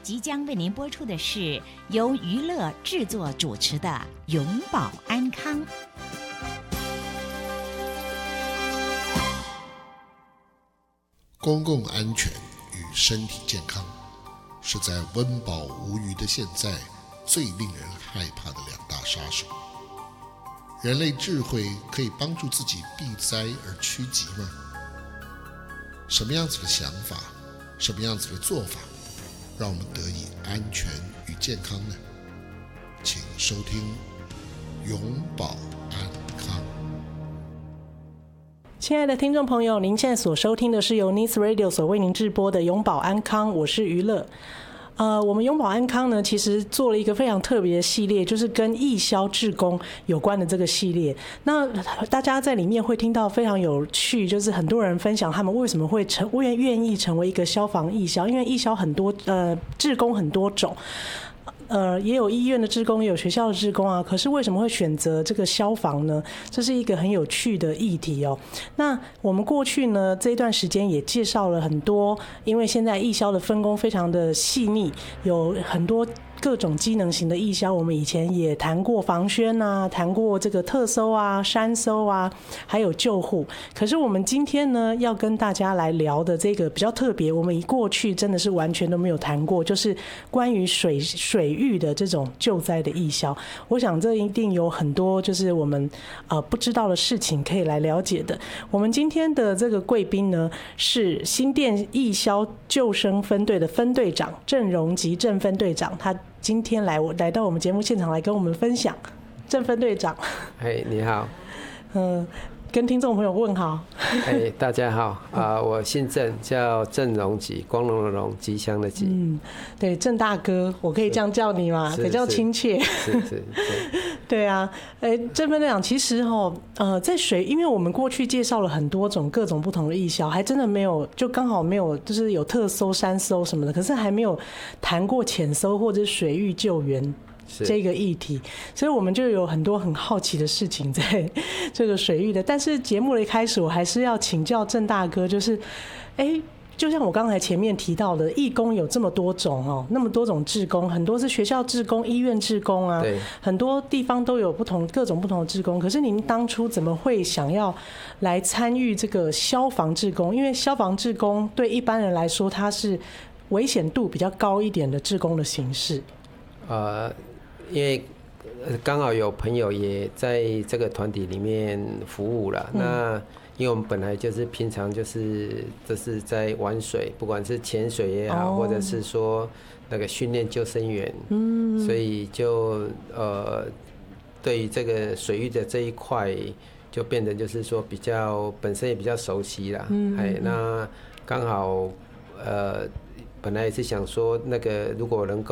即将为您播出的是由娱乐制作主持的《永保安康》。 公共安全与身体健康是在温饱无余的现在最令人害怕的两大杀手。人类智慧可以帮助自己避灾而趋吉吗？什么样子的想法，什么样子的做法，让我们得以安全与健康呢？请收听永保安康。 亲爱的听众朋友，您现在所收听的是由 News Radio 所为您直播的永保安康，我是娱乐。我们永保安康呢，其实做了一个非常特别的系列，就是跟义消志工有关的这个系列。那大家在里面会听到非常有趣，就是很多人分享他们为什么会愿意成为一个消防义消，因为义消很多志工很多种。也有医院的志工，也有学校的志工啊。可是为什么会选择这个消防呢？这是一个很有趣的议题哦。那我们过去呢这一段时间也介绍了很多，因为现在义消的分工非常的细腻，有很多各种机能型的义消，我们以前也谈过防宣啊，谈过这个特搜啊、山搜啊，还有救护。可是我们今天呢，要跟大家来聊的这个比较特别，我们过去真的是完全都没有谈过，就是关于水域的这种救灾的义消。我想这一定有很多就是我们不知道的事情可以来了解的。我们今天的这个贵宾呢，是新店义消救生分队的分队长郑荣吉郑分队长，他今天来到我们节目现场来跟我们分享。郑分队长， 你好。 跟听众朋友问好。 大家好我姓郑，叫郑荣吉，光荣的荣，吉祥的吉。 对，郑大哥，我可以这样叫你吗？比较亲切。 是。 对啊，郑分队长，其实在因为我们过去介绍了很多种各种不同的义消，还真的没有，就刚好没有，就是有特搜、山搜什么的，可是还没有谈过浅搜或者水域救援这个议题，所以我们就有很多很好奇的事情在这个水域的。但是节目的一开始，我还是要请教郑大哥，就是就像我刚才前面提到的，义工有这么多种那么多种志工，很多是学校志工、医院志工啊，很多地方都有各种不同的志工。可是您当初怎么会想要来参与这个消防志工？因为消防志工对一般人来说，它是危险度比较高一点的志工的形式。 因为刚好有朋友也在这个团体里面服务了，那因为我们本来就是平常就是在玩水，不管是潜水也好，或者是说那个训练救生员，所以就对于这个水域的这一块，就变成就是说本身也比较熟悉啦。那刚好本来也是想说那个如果能够